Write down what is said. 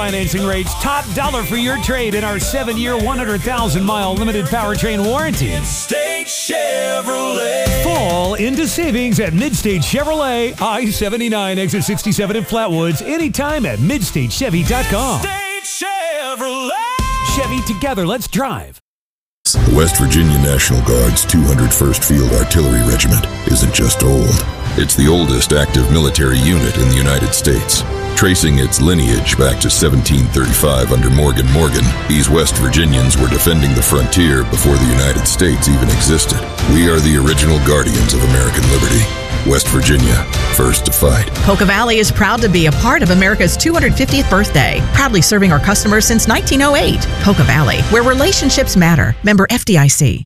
Financing rates, top dollar for your trade in our 7-year, 100,000-mile limited powertrain warranty. Midstate Chevrolet. Fall into savings at Midstate Chevrolet, I-79, exit 67 in Flatwoods. Anytime at MidstateChevy.com. Midstate Chevrolet. Chevy, together, let's drive. The West Virginia National Guard's 201st Field Artillery Regiment isn't just old. It's the oldest active military unit in the United States. Tracing its lineage back to 1735 under Morgan, these West Virginians were defending the frontier before the United States even existed. We are the original guardians of American liberty. West Virginia, first to fight. Poca Valley is proud to be a part of America's 250th birthday, proudly serving our customers since 1908. Poca Valley, where relationships matter. Member FDIC.